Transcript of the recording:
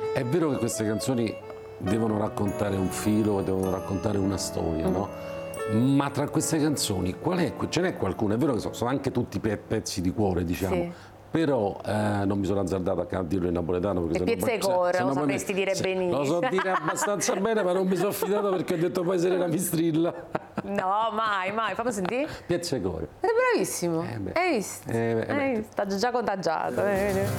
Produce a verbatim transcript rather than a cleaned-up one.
È vero che queste canzoni devono raccontare un filo, devono raccontare una storia, mm. no? Ma tra queste canzoni, qual è? Ce n'è qualcuno? È vero che sono anche tutti pezzi di cuore, diciamo. Sì. Però eh, non mi sono azzardato a dirlo in napoletano. Le pizze core, lo sapresti dire benissimo. Lo so dire abbastanza bene, ma non mi sono fidato perché ho detto poi Serena mi strilla. No, mai, mai. Fammi sentire. Pizze core. È bravissimo. Eh Hai visto? Eh, Hai visto? Sta già contagiato. Eh.